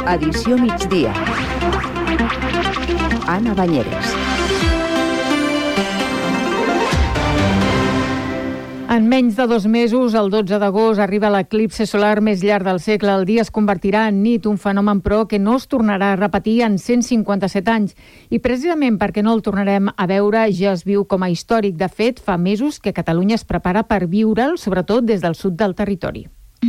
Edició migdia. Anna Banyeres. En menys de 2 mesos, el 12 d'agost, arriba l'eclipsi solar més llarg del segle. El dia es convertirà en nit, un fenomen, però, que no es tornarà a repetir en 157 anys. I precisament perquè no el tornarem a veure, ja es viu com a històric. De fet, fa mesos que Catalunya es prepara per viure'l, sobretot des del sud del territori.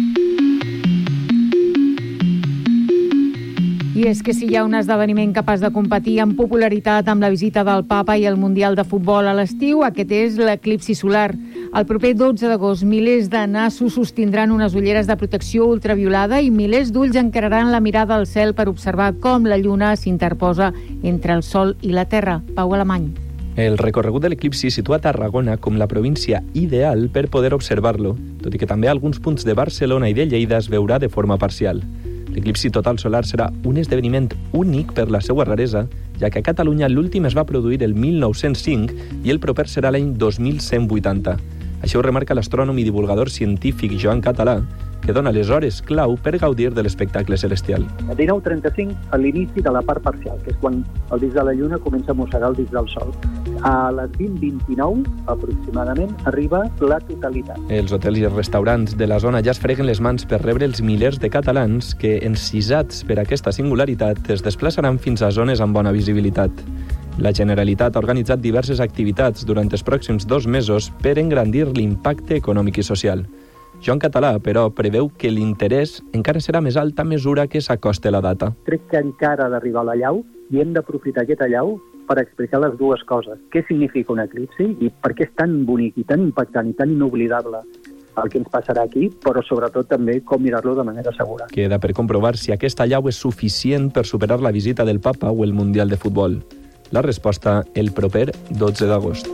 I és que si hi ha un esdeveniment capaç de competir en popularitat amb la visita del Papa i el Mundial de Futbol a l'estiu, aquest és l'eclipsi solar. El proper 12 d'agost, milers de nassos sostindran unes ulleres de protecció ultraviolada i milers d'ulls encararan la mirada al cel per observar com la lluna s'interposa entre el Sol i la Terra. Pau Alemany. El recorregut de l'eclipsi situa Tarragona com la província ideal per poder observar-lo, tot i que també a alguns punts de Barcelona i de Lleida es veurà de forma parcial. L'eclipsi total solar serà un esdeveniment únic per la seva raresa, ja que a Catalunya l'últim es va produir el 1905 i el proper serà l'any 2180. Això ho remarca l'astrònom i divulgador científic Joan Català, que dona les hores clau per gaudir de l'espectacle celestial. A 19:35, a l'inici de la part parcial, que és quan el disc de la Lluna comença a mossegar el disc del Sol. A les 20:29, aproximadament, arriba la totalitat. Els hotels i els restaurants de la zona ja es freguen les mans per rebre els milers de catalans que, encisats per aquesta singularitat, es desplaçaran fins a zones amb bona visibilitat. La Generalitat ha organitzat diverses activitats durant els pròxims 2 mesos per engrandir l'impacte econòmic i social. Joan Català, però, preveu que l'interès encara serà més alt a mesura que s'acosta la data. Crec que encara ha d'arribar la llau i hem d'aprofitar aquesta llau per explicar les dues coses. Què significa un eclipsi i per què és tan bonic i tan impactant i tan inoblidable el que ens passarà aquí, però sobretot també com mirar-lo de manera segura. Queda per comprovar si aquesta llau és suficient per superar la visita del Papa o el Mundial de Futbol. La resposta el proper 12 d'agost.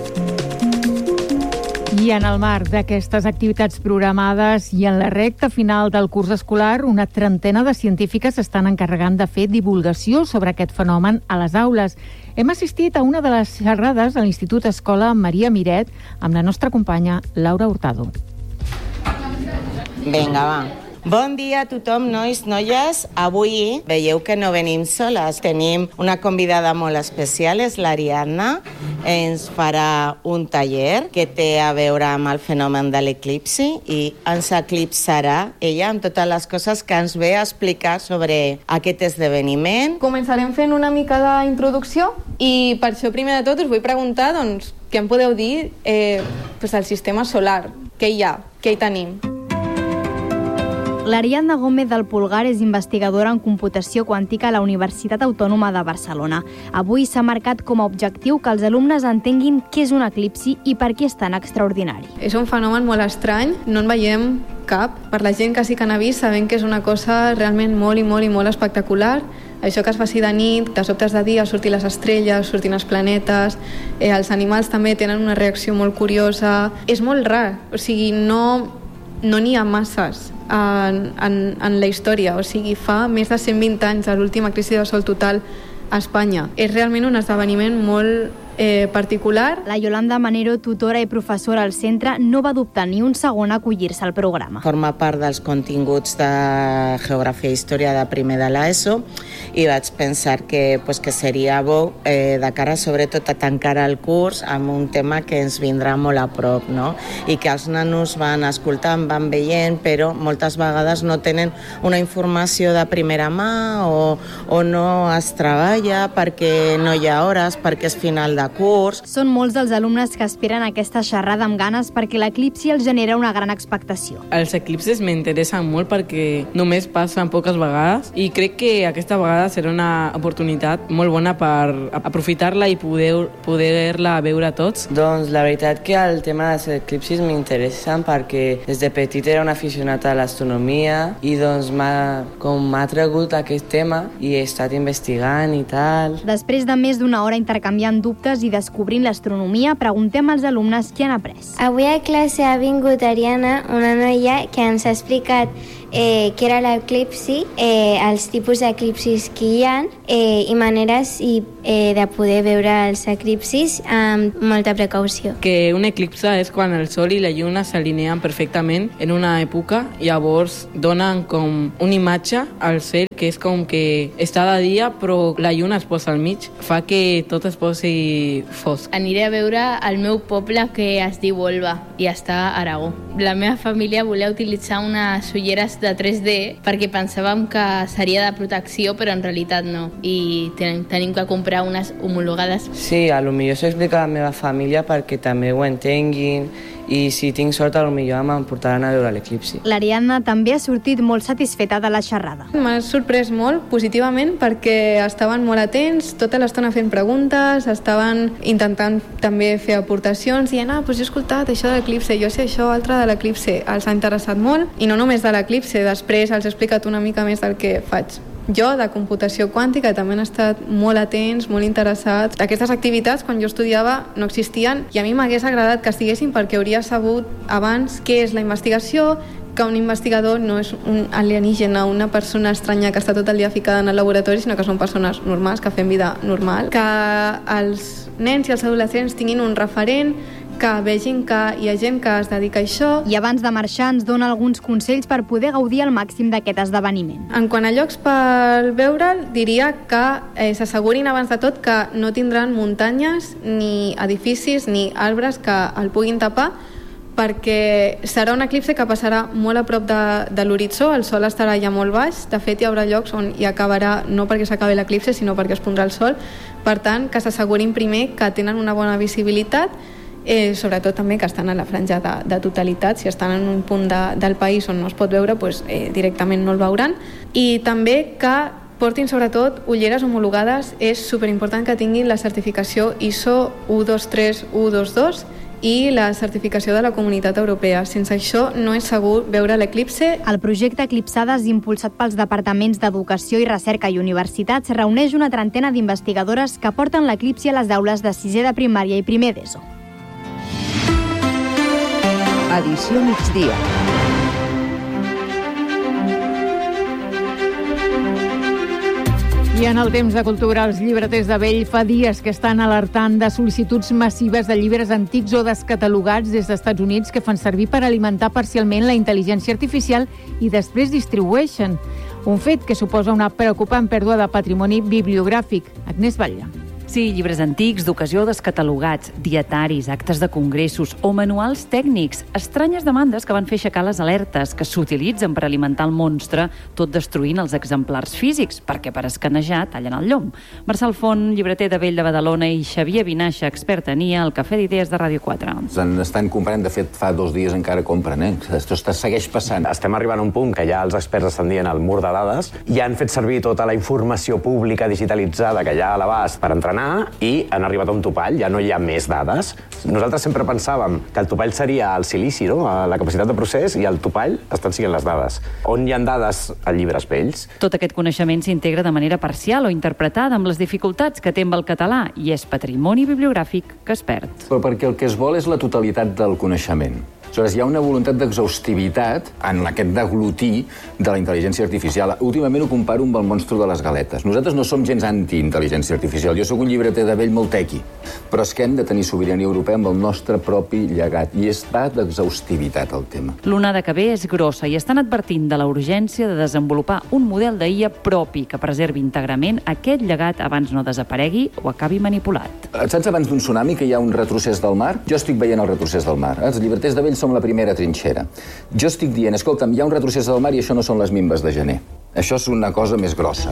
I en el marc d'aquestes activitats programades i en la recta final del curs escolar, una trentena de científiques s'estan encarregant de fer divulgació sobre aquest fenomen a les aules. Hem assistit a una de les xerrades a l'Institut Escola Maria Miret amb la nostra companya Laura Hurtado. Vinga, va. Bon dia a tothom, nois, noies. Avui veieu que no venim soles. Tenim una convidada molt especial, és l'Ariadna. Ens farà un taller que té a veure amb el fenomen de l'eclipsi i ens eclipsarà ella amb totes les coses que ens ve a explicar sobre aquest esdeveniment. Començarem fent una mica d'introducció i per això primer de tot us vull preguntar doncs, què em podeu dir del sistema solar. Què hi ha? Què hi tenim? L'Ariadna Gómez del Pulgar és investigadora en computació quàntica a la Universitat Autònoma de Barcelona. Avui s'ha marcat com a objectiu que els alumnes entenguin què és un eclipsi i per què és tan extraordinari. És un fenomen molt estrany, no en veiem cap. Per la gent que sí que n'ha vist sabem que és una cosa realment molt espectacular. Això que es faci de nit, de sobte de dia, surtin les estrelles, surtin els planetes, els animals també tenen una reacció molt curiosa. És molt rar, o sigui, no n'hi ha masses en la història, o sigui, fa més de 120 anys de l'última crisi de sol total a Espanya. És realment un esdeveniment molt particular. La Yolanda Manero, tutora i professora al centre, no va dubtar ni un segon a acollir-se al programa. Forma part dels continguts de Geografia i Història de primer de l'ESO i vaig pensar que seria bo de cara sobretot a tancar el curs amb un tema que ens vindrà molt a prop, no? I que els nanos van escoltant, van veient, però moltes vegades no tenen una informació de primera mà o no es treballa perquè no hi ha hores, perquè és final de curs. Són molts els alumnes que esperen aquesta xerrada amb ganes perquè l'eclipsi els genera una gran expectació. Els eclipsis m'interessen molt perquè només passen poques vegades i crec que aquesta vegada serà una oportunitat molt bona per aprofitar-la i poder-la veure tots. Doncs la veritat que el tema dels eclipsis m'interessen perquè des de petit era un aficionat a l'astronomia i doncs m'ha atragut aquest tema i he estat investigant i tal. Després de més d'una hora intercanviant dubtes i descobrint l'astronomia, preguntem als alumnes què han après. Avui a classe ha vingut Ariana, una noia que ens ha explicat què era l'eclipsi, els tipus d'eclipsis que hi ha i maneres de poder veure els eclipsis amb molta precaució. Que un eclipse és quan el sol i la lluna s'alineen perfectament en una època, llavors donen com una imatge al cel que és com que està de dia però la lluna es posa al mig, fa que tot es posi fosc. Aniré a veure el meu poble que es diu Olva i està a Aragó. La meva família volia utilitzar unes ulleres de 3D perquè pensàvem que seria de protecció però en realitat no i tenim que comprar unes homologades. Sí, a lo millor s'ho explica a la meva família perquè també ho entenguin i si tinc sort a lo millor m'emportaran a veure l'eclipsi. L'Ariadna també ha sortit molt satisfeta de la xerrada. M'ha sorprès molt positivament perquè estaven molt atents, tota l'estona fent preguntes, estaven intentant també fer aportacions, dient, doncs jo he escoltat això de l'eclipse, jo sé això altre de l'eclipse. Els ha interessat molt, i no només de l'eclipse, després els he explicat una mica més del que faig jo, de computació quàntica, també han estat molt atents, molt interessats. Aquestes activitats, quan jo estudiava, no existien i a mi m'hagués agradat que estiguessin perquè hauria sabut abans què és la investigació, que un investigador no és un alienígena, una persona estranya que està tot el dia ficada en el laboratori, sinó que són persones normals, que fem vida normal. Que els nens i els adolescents tinguin un referent, que vegin que hi ha gent que es dedica a això. I abans de marxar ens dona alguns consells per poder gaudir al màxim d'aquest esdeveniment. En quant a llocs per veure'l, diria que s'assegurin abans de tot que no tindran muntanyes, ni edificis, ni arbres que el puguin tapar, perquè serà un eclipse que passarà molt a prop de l'horitzó, el sol estarà ja molt baix, de fet hi haurà llocs on hi acabarà no perquè s'acabi l'eclipse, sinó perquè es pondrà el sol, per tant que s'assegurin primer que tenen una bona visibilitat, sobretot també que estan a la franja de totalitat. Si estan en un punt del país on no es pot veure, doncs, directament no el veuran. I també que portin sobretot ulleres homologades. És superimportant que tinguin la certificació ISO 123-122 i la certificació de la Comunitat Europea. Sense això no és segur veure l'eclipse. El projecte Eclipsades, impulsat pels departaments d'Educació i Recerca i Universitats, reuneix una trentena d'investigadores que porten l'eclipsi a les aules de 6è de primària i 1è d'ESO. Edició migdia. I en el temps de cultura, els llibreters de vell fa dies que estan alertant de sol·licituds massives de llibres antics o descatalogats des dels Estats Units que fan servir per alimentar parcialment la intel·ligència artificial i després distribueixen. Un fet que suposa una preocupant pèrdua de patrimoni bibliogràfic. Agnès Batlle. Sí, llibres antics, d'ocasió descatalogats, dietaris, actes de congressos o manuals tècnics. Estranyes demandes que van fer aixecar les alertes que s'utilitzen per alimentar el monstre, tot destruint els exemplars físics, perquè per escanejar tallen el llom. Marçal Font, llibreter de vell de Badalona, i Xavier Vinaixa, expert en IA, al Cafè d'Idees de Ràdio 4. Estan comprant, de fet, fa 2 dies encara compren, Esto segueix passant. Estem arribant a un punt que ja els experts estan dient el mur de dades i han fet servir tota la informació pública digitalitzada que hi ha a l'abast per entrenar i han arribat a un topall, ja no hi ha més dades. Nosaltres sempre pensàvem que el topall seria el silici, no? La capacitat de procés, i el topall estan sent les dades. On hi ha dades a llibres vells? Tot aquest coneixement s'integra de manera parcial o interpretada amb les dificultats que té amb el català i és patrimoni bibliogràfic que es perd. Però perquè el que es vol és la totalitat del coneixement. Aleshores, hi ha una voluntat d'exhaustivitat en aquest deglutir de la intel·ligència artificial. Últimament ho comparo amb el monstre de les galetes. Nosaltres no som gens anti-intel·ligència artificial. Jo sóc un llibreter de vell molt tequi, però és que hem de tenir sobirania europea amb el nostre propi llegat, i està d'exhaustivitat el tema. L'onada que ve és grossa i estan advertint de la urgència de desenvolupar un model d'IA propi que preservi íntegrament aquest llegat abans no desaparegui o acabi manipulat. Saps abans d'un tsunami que hi ha un retrocés del mar? Jo estic veient el retrocés del mar. Els llibreters de vell som la primera trinxera. Jo estic dient, escolta'm, hi ha un retrocés del mar i això no són les minves de gener. Això és una cosa més grossa.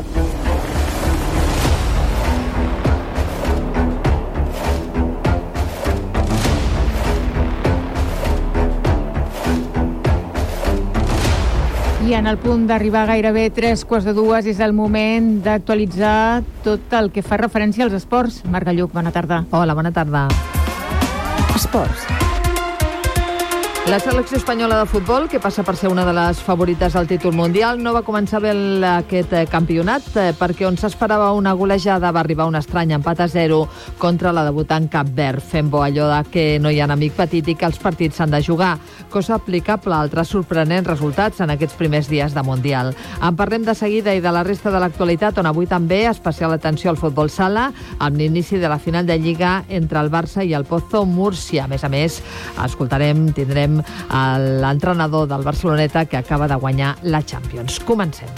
I en el punt d'arribar gairebé 3:15 és el moment d'actualitzar tot el que fa referència als esports. Marga Lluc, bona tarda. Hola, bona tarda. Esports. La selecció espanyola de futbol, que passa per ser una de les favorites al títol mundial, no va començar bé aquest campionat perquè on s'esperava una golejada va arribar un estrany empat a 0 contra la debutant Cap Verd, fent bo allò que no hi ha enemic petit i que els partits s'han de jugar, cosa aplicable a altres sorprenents resultats en aquests primers dies de Mundial. En parlem de seguida i de la resta de l'actualitat, on avui també especial atenció al futbol sala, amb l'inici de la final de Lliga entre el Barça i el Pozo Múrcia. A més, tindrem l'entrenador del Barceloneta que acaba de guanyar la Champions. Comencem.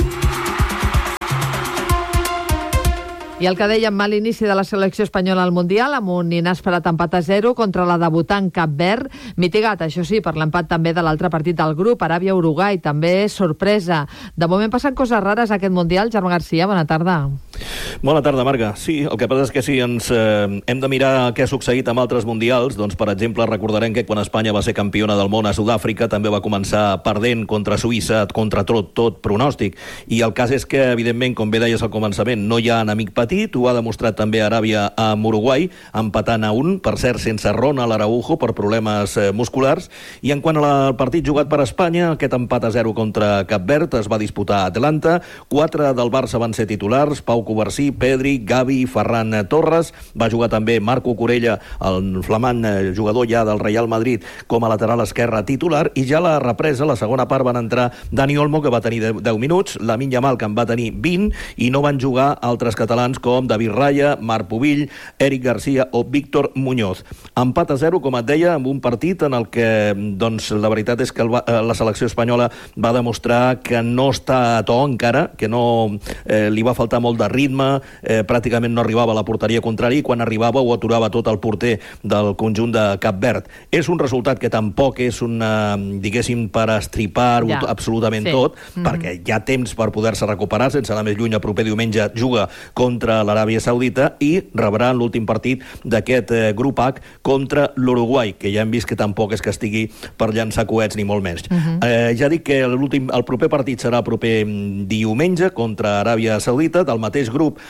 I el que dèiem, mal inici de la selecció espanyola al Mundial, amb un inesperat empat a 0 contra la debutant Cap Verd, mitigat, això sí, per l'empat també de l'altre partit del grup, Aràbia-Uruguai, també sorpresa. De moment passen coses rares a aquest Mundial. Germà Garcia, bona tarda. Bona tarda, Marga. Sí, el que passa és que si ens hem de mirar què ha succeït amb altres Mundials, doncs, per exemple, recordarem que quan Espanya va ser campiona del món a Sud-àfrica també va començar perdent contra Suïssa, contra tot pronòstic. I el cas és que, evidentment, com bé deies al començament, no hi ha enemic petit. Ho ha demostrat també Aràbia amb Uruguai, empatant a 1, per cert, sense Ronald Araujo per problemes musculars. I en quant al partit jugat per Espanya, aquest empat a 0 contra Cap Verd es va disputar a Atlanta. 4 del Barça van ser titulars: Pau Covarsí, Pedri, Gavi, Ferran Torres. Va jugar també Marco Corella, el flamant jugador ja del Real Madrid, com a lateral esquerre titular. I ja a la represa, la segona part, van entrar Dani Olmo, que va tenir 10 minuts, Lamine Yamal, que en va tenir 20, i no van jugar altres catalans com David Raya, Marc Pubill, Eric Garcia o Víctor Muñoz. Empat a 0, com et deia, amb un partit en el que, doncs, la veritat és que la selecció espanyola va demostrar que no està a to encara, que no li va faltar molt de ritme, pràcticament no arribava a la porteria contrària i quan arribava ho aturava tot el porter del conjunt de Cap Verd. És un resultat que tampoc és diguéssim, per estripar-ho absolutament tot, perquè hi ha temps per poder-se recuperar, sense anar més lluny. El proper diumenge juga contra l'Aràbia Saudita i rebrà l'últim partit d'aquest grup H contra l'Uruguai, que ja hem vist que tampoc és que estigui per llançar coets ni molt menys. Ja dic que el proper partit serà el proper diumenge contra Aràbia Saudita, del mateix grup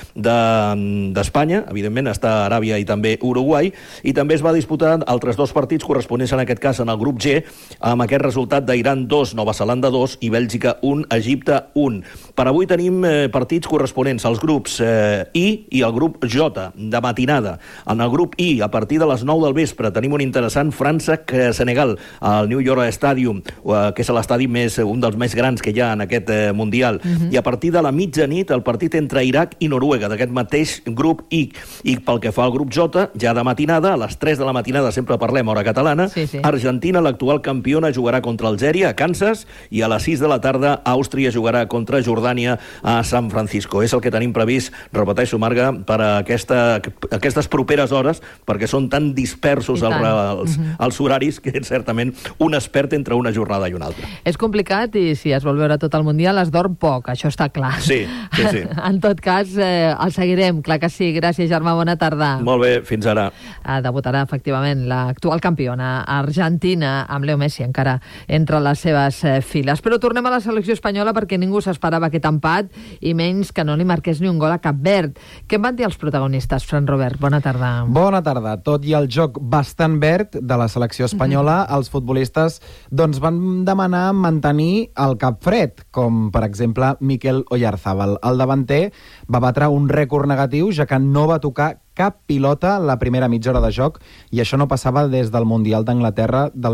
d'Espanya. Evidentment està Aràbia i també Uruguai, i també es va disputar altres dos partits corresponents en aquest cas en el grup G, amb aquest resultat d'Iran 2, Nova Zelanda 2 i Bèlgica 1, Egipte 1. Per avui tenim partits corresponents als grups i el grup J, de matinada. En el grup I, a partir de les 9 del vespre, tenim un interessant França-Senegal al New York Stadium, que és l'estadi un dels més grans que hi ha en aquest Mundial. I a partir de la mitjanit, el partit entre Iraq i Noruega, d'aquest mateix grup I. I pel que fa al grup J, ja de matinada, a les 3 de la matinada, sempre parlem hora catalana, Argentina, l'actual campiona, jugarà contra Algèria, a Kansas, i a les 6 de la tarda, Àustria jugarà contra Jordània a San Francisco. És el que tenim previst, repeteixo, Marga, per a aquestes properes hores, perquè són tan dispersos els horaris que certament un expert entre una jornada i una altra. És complicat i si es vol veure tot el Mundial es dorm poc, això està clar. Sí. En tot cas, el seguirem, clar que sí. Gràcies, Germà, bona tarda. Molt bé, fins ara. Debutarà, efectivament, l'actual campiona Argentina, amb Leo Messi encara entre les seves files. Però tornem a la selecció espanyola perquè ningú s'esperava aquest empat i menys que no li marqués ni un gol a Cap Verd. Què en van dir els protagonistes? Fran Robert, bona tarda. Bona tarda. Tot i el joc bastant verd de la selecció espanyola, els futbolistes van demanar mantenir el cap fred, com per exemple Mikel Oyarzábal. El davanter va batre un rècord negatiu, ja que no va tocar cap pilota la primera mitja hora de joc, i això no passava des del Mundial d'Anglaterra del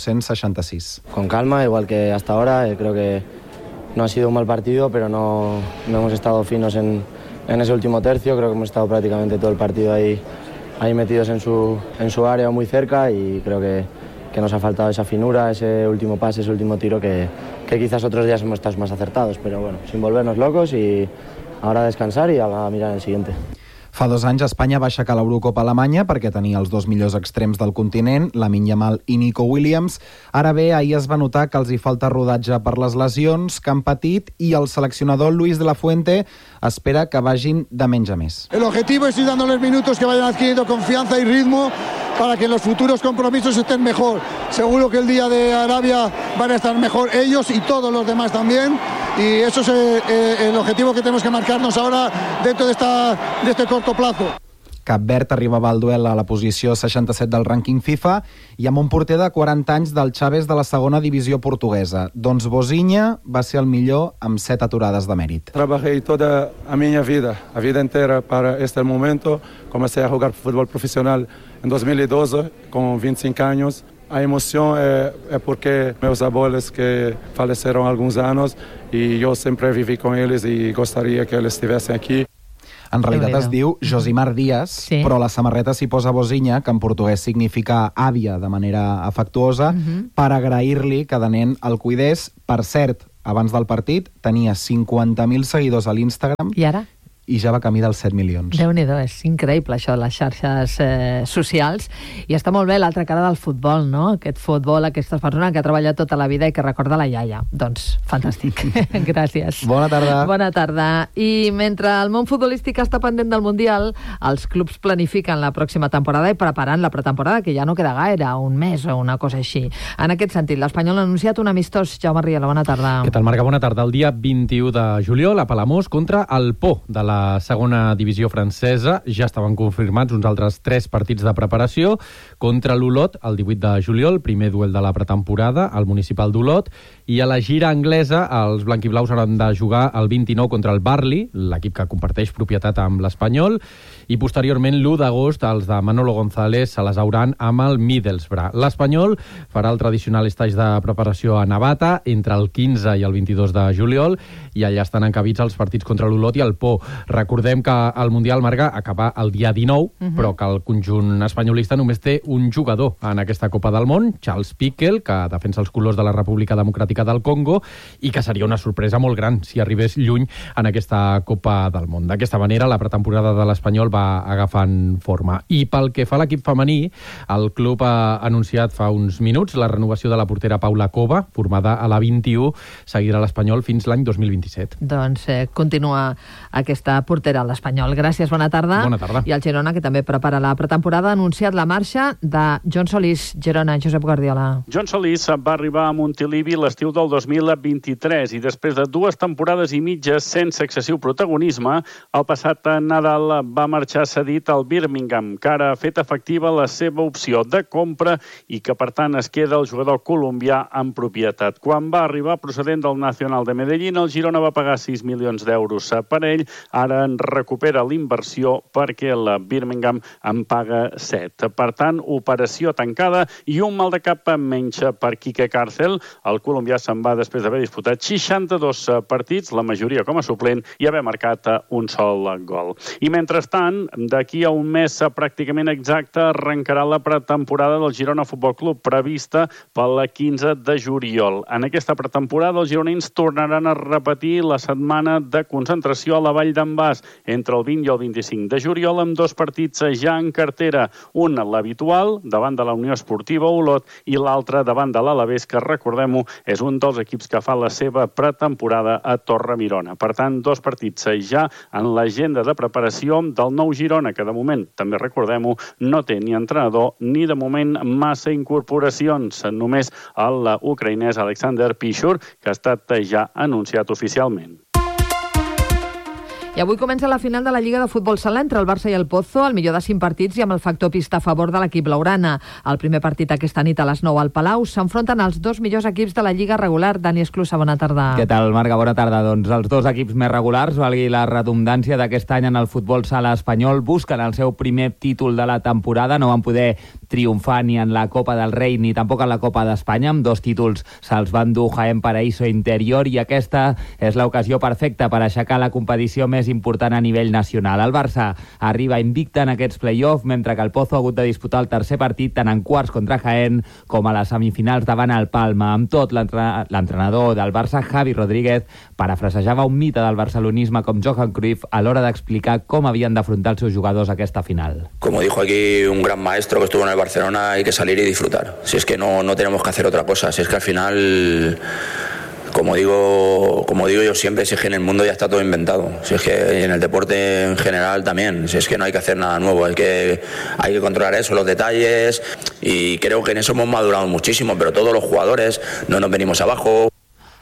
1966. Con calma, igual que hasta ahora, creo que no ha sido un mal partido, pero no hemos estado finos en ese último tercio. Creo que hemos estado prácticamente todo el partido ahí metidos en su área o muy cerca, y creo que nos ha faltado esa finura, ese último pase, ese último tiro que quizás otros días hemos estado más acertados, pero bueno, sin volvernos locos, y ahora a descansar y a mirar el siguiente. Fa 2 anys Espanya va aixecar l'Eurocopa Alemanya perquè tenia els 2 millors extrems del continent, Lamine Yamal i Nico Williams. Ara bé, ahir es va notar que els hi falta rodatge per les lesions que han patit, i el seleccionador Luis de la Fuente espera que vagin de menys a més. El objetivo es ir dándoles minutos que vayan adquiriendo confianza y ritmo para que en los futuros compromisos estén mejor. Seguro que el día de Arabia van a estar mejor ellos y todos los demás también, y eso es el objetivo que tenemos que marcarnos ahora dentro de este corto plazo. Cap Verd arribava al duel a la posició 67 del rànquing FIFA i amb un porter de 40 anys del Chaves de la segona divisió portuguesa. Doncs Bozinha va ser el millor amb 7 aturades de mèrit. Trabajé toda a minha vida, a vida inteira para este momento. Comecei a jogar futebol profissional em 2012, com 25 anos. A emoção é porque meus avós que faleceram há alguns anos e eu sempre vivi com eles e gostaria que eles estivessem aqui. En realitat es diu Josimar Díaz, però la samarreta s'hi posa Bozinha, que en portuguès significa àvia de manera afectuosa, per agrair-li que de nen el cuidés. Per cert, abans del partit tenia 50.000 seguidors a l'Instagram. I ara? I ja va camí dels 7 milions. Déu-n'hi-do, és increïble això de les xarxes socials. I està molt bé l'altra cara del futbol, no? Aquest futbol, aquesta persona que ha treballat tota la vida i que recorda la iaia. Doncs, fantàstic. Gràcies. Bona tarda. Bona tarda. I mentre el món futbolístic està pendent del Mundial, els clubs planifiquen la pròxima temporada i preparen la pretemporada, que ja no queda gaire, un mes o una cosa així. En aquest sentit, l'Espanyol ha anunciat un amistós. Jaume Riela, bona tarda. Què tal, Marga? Bona tarda. El dia 21 de juliol a Palamós contra el Pau de la segona divisió francesa. Ja estaven confirmats uns altres 3 partits de preparació contra l'Olot el 18 de juliol, primer duel de la pretemporada al municipal d'Olot, i a la gira anglesa els blanquiblaus hauran de jugar el 29 contra el Burnley, l'equip que comparteix propietat amb l'Espanyol, i posteriorment l'1 d'agost els de Manolo González se les hauran amb el Middlesbrough. L'Espanyol farà el tradicional estatge de preparació a Navata entre el 15 i el 22 de juliol, i allà estan encabits els partits contra l'Olot i el Pau. Recordem que el Mundial, Marga, acaba el dia 19, però que el conjunt espanyolista només té un jugador en aquesta Copa del Món, Charles Piquel, que defensa els colors de la República Democràtica del Congo, i que seria una sorpresa molt gran si arribés lluny en aquesta Copa del Món. D'aquesta manera, la pretemporada de l'Espanyol va agafant forma. I pel que fa a l'equip femení, el club ha anunciat fa uns minuts la renovació de la portera Paula Cova, formada a la 21, seguirà l'Espanyol fins l'any 2027. Doncs continua aquesta portera a l'Espanyol. Gràcies, bona tarda. Bona tarda. I el Girona, que també prepara la pretemporada, ha anunciat la marxa de John Solís. Girona, Josep Guardiola. John Solís va arribar a Montilivi l'estiu del 2023 i després de 2 temporades i mitges sense excessiu protagonisme, el passat Nadal va marxar cedit al Birmingham, que ara ha fet efectiva la seva opció de compra i que, per tant, es queda el jugador colombià en propietat. Quan va arribar procedent del Nacional de Medellín, el Girona va pagar 6 milions d'euros per ell. Ara en recupera l'inversió perquè el Birmingham en paga 7. Per tant, operació tancada i un mal de cap menys per Quique Cárcel. El colombià se'n va després d'haver disputat 62 partits, la majoria com a suplent, i haver marcat un sol gol. I mentrestant, d'aquí a un mes pràcticament exacte, arrencarà la pretemporada del Girona Futbol Club, prevista pel 15 de juliol. En aquesta pretemporada, els gironins tornaran a repetir la setmana de concentració a la Vall d'en Bas entre el 20 i el 25 de juliol, amb 2 partits ja en cartera. Un, l'habitual, davant de la Unió Esportiva Olot, i l'altre davant de l'Alavés, que, recordem-ho, és un dels equips que fa la seva pretemporada a Torremirona. Per tant, 2 partits ja en l'agenda de preparació del nou Girona, que de moment, també recordem-ho, no té ni entrenador ni de moment massa incorporacions. Només l'ucraïnès Alexander Pichur, que ha estat ja anunciat oficialment. I avui comença la final de la Lliga de Futbol Sala entre el Barça i el Pozo, el millor de 5 partits i amb el factor pista a favor de l'equip blaugrana. El primer partit aquesta nit a les 9 al Palau s'enfronten els 2 millors equips de la Lliga regular. Dani Esclusa, bona tarda. Què tal, Marga? Bona tarda. Doncs els 2 equips més regulars, valgui la redundància d'aquest any en el futbol sala espanyol, busquen el seu primer títol de la temporada. No van poder triomfar ni en la Copa del Rei ni tampoc en la Copa d'Espanya. Amb 2 títols se'ls van dur Jaén, Paraíso Interior, i aquesta és l'ocasió perfecta per aixecar la competició més important a nivell nacional. El Barça arriba invicte en aquests play-off, mentre que el Pozo ha hagut de disputar el tercer partit tant en quarts contra Jaén com a les semifinals davant el Palma. Amb tot, l'entrenador del Barça, Javi Rodríguez, parafrasejava un mite del barcelonisme com Johan Cruyff a l'hora d'explicar com havien d'afrontar els seus jugadors aquesta final. Como dijo aquí un gran maestro que estuvo en el Barcelona, hay que salir y disfrutar. Si es que no tenemos que hacer otra cosa. Si es que al final, como digo yo siempre, si es que en el mundo ya está todo inventado. Si es que en el deporte en general también. Si es que no hay que hacer nada nuevo. Hay que controlar eso, los detalles. Y creo que en eso hemos madurado muchísimo, pero todos los jugadores no nos venimos abajo.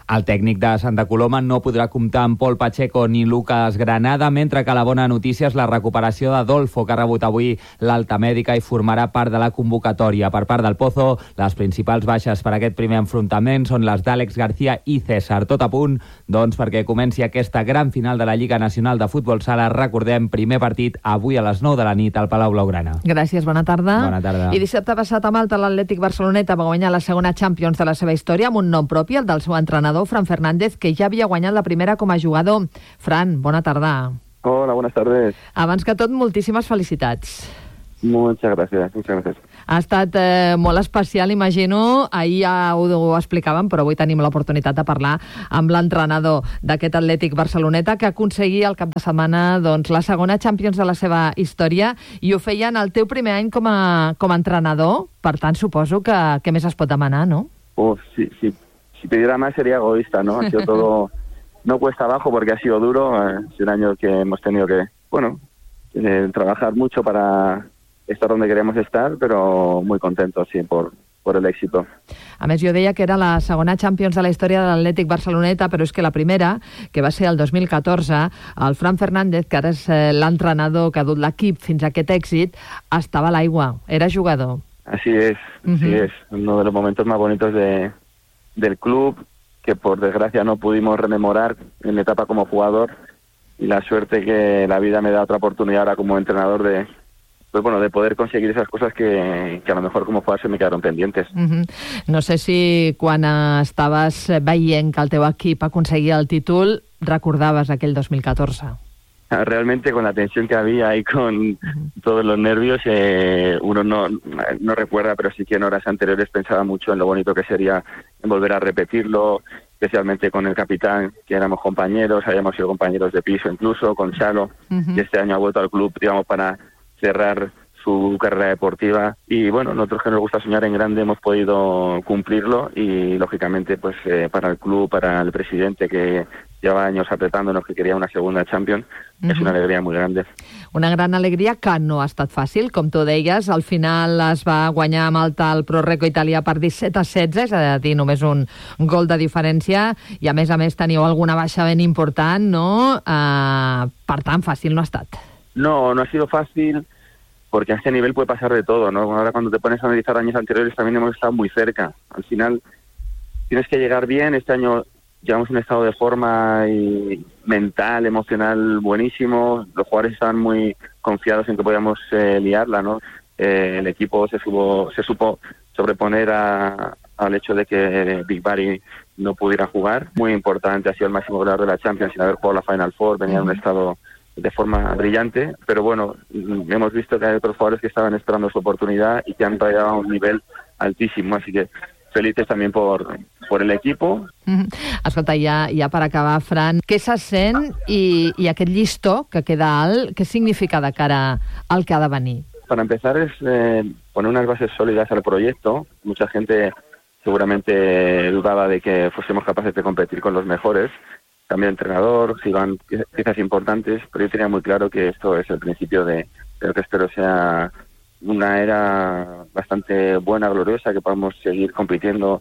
El tècnic de Santa Coloma no podrà comptar amb Pol Pacheco ni Lucas Granada, mentre que la bona notícia és la recuperació d'Adolfo, que ha rebut avui l'alta mèdica i formarà part de la convocatòria. Per part del Pozo, les principals baixes per aquest primer enfrontament són les d'Àlex García i César. Tot a punt, doncs, perquè comenci aquesta gran final de la Lliga Nacional de Futbol Sala. Recordem, primer partit avui a les 9 de la nit al Palau Blaugrana. Gràcies, bona tarda. Bona tarda. I dissabte passat a Malta l'Atlètic Barceloneta va guanyar la segona Champions de la seva història amb un nom propi, el del seu entrenador, Fran Fernández, que ja havia guanyat la primera com a jugador. Fran, bona tarda. Hola, buenas tardes. Abans que tot, moltíssimes felicitats. Muchas gracias, muchas gracias. Ha estat molt especial, imagino. Ahir ja ho explicàvem, però avui tenim l'oportunitat de parlar amb l'entrenador d'aquest Atlètic Barceloneta, que aconseguia el cap de setmana la segona Champions de la seva història, i ho feia en el teu primer any com a entrenador. Per tant, suposo que què més es pot demanar, no? Si pidiera más sería egoísta, ¿no? Ha sido todo, no cuesta abajo porque ha sido duro. Ha sido un año que hemos tenido que, trabajar mucho para estar donde queremos estar, però muy contentos, sí, por el éxito. A més, jo deia que era la segona Champions de la història de l'Atlètic Barceloneta, però és que la primera, que va ser el 2014, el Fran Fernández, que ara és l'entrenador que ha dut l'equip fins a aquest èxit, estava a l'aigua, era jugador. Así es, así es. Uno de los momentos más bonitos del club, que por desgracia no pudimos rememorar en mi etapa como jugador, y la suerte que la vida me da otra oportunidad ahora como entrenador de poder conseguir esas cosas que a lo mejor como jugador se me quedaron pendientes. No sé si quan estaves veient que el teu equip aconseguia el títol recordaves aquell 2014. Realmente con la tensión que había y con todos los nervios, uno no recuerda, pero sí que en horas anteriores pensaba mucho en lo bonito que sería volver a repetirlo, especialmente con el capitán, que éramos compañeros, habíamos sido compañeros de piso incluso, con Chalo, y este año ha vuelto al club, digamos, para cerrar su carrera deportiva. Y bueno, nosotros que nos gusta soñar en grande hemos podido cumplirlo, y lógicamente pues para el club, para el presidente, que lleva años apretándonos que quería una segunda Champions, és una alegria molt grande. Una gran alegria que no ha estat fàcil, com tu deies. Al final es va guanyar a Malta el ProReco italià per 17-16, és a dir, només un gol de diferència, i a més teniu alguna baixa ben important, no? Per tant, fàcil no ha estat. No ha sido fácil, porque a este nivel puede pasar de todo, ¿no? Ahora cuando te pones a analizar años anteriores también hemos estado muy cerca. Al final tienes que llegar bien. Este año llevamos un estado de forma y mental, emocional buenísimo. Los jugadores estaban muy confiados en que podíamos liarla, ¿no? El equipo se supo sobreponer al hecho de que Big Barry no pudiera jugar. Muy importante, ha sido el máximo goleador de la Champions sin haber jugado la Final Four, venía en un estado de forma brillante, pero bueno, hemos visto que hay otros jugadores que estaban esperando su oportunidad y que han llegado a un nivel altísimo, así que felices también por el equipo. Escolta, ja per acabar, Fran, què se sent i aquest llistó que queda alt, què significa de cara al que ha de venir? Para empezar es poner unas bases sólidas al proyecto. Mucha gente seguramente dudaba de que fuésemos capaces de competir con los mejores. Cambio de entrenador, si van piezas importantes, pero yo tenía muy claro que esto es el principio de lo que espero sea una era bastante buena, gloriosa, que podamos seguir compitiendo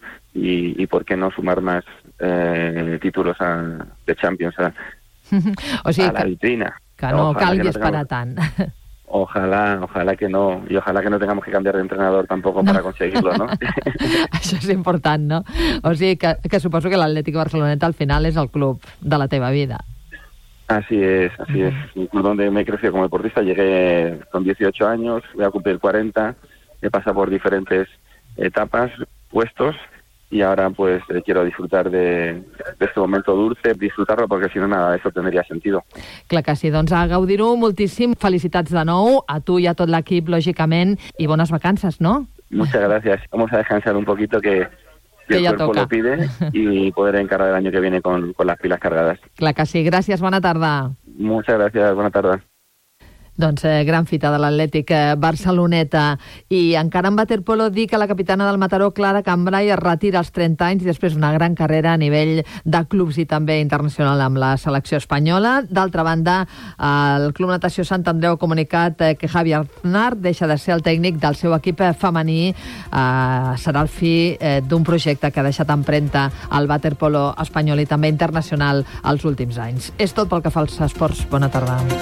y por qué no sumar más títulos de Champions a la vitrina. Que no calgui esperar tant. Ojalá que no, y ojalá que no tengamos que cambiar de entrenador tampoco para conseguirlo, ¿no? Això és important, no? O sigui, que suposo que l'Atlètic Barceloneta al final és el club de la teva vida. Así es. Un club donde me he crecido como deportista. Llegué con 18 años, voy a cumplir 40, he pasado por diferentes etapas, puestos, y ahora pues quiero disfrutar de este momento dulce, disfrutarlo, porque si no nada de eso tendría sentido. Clar que sí, doncs a gaudir-ho moltíssim. Felicitats de nou a tu i a tot l'equip, lògicament, i bones vacances, no? Muchas gracias. Vamos a descansar un poquito que el cuerpo toca. Lo pide, y poder encarar el año que viene con las pilas cargadas. Clar que sí. Gràcies, bona tarda. Muchas gracias, buena tarde. Doncs gran fita de l'Atlètic Barceloneta. I encara en waterpolo dir que la capitana del Mataró, Clara Cambrai, es retira als 30 anys i després una gran carrera a nivell de clubs i també internacional amb la selecció espanyola. D'altra banda, el Club Natació Sant Andreu ha comunicat que Javi Aznar deixa de ser el tècnic del seu equip femení. Serà el fi d'un projecte que ha deixat empremta al waterpolo espanyol i també internacional els últims anys. És tot pel que fa als esports. Bona tarda.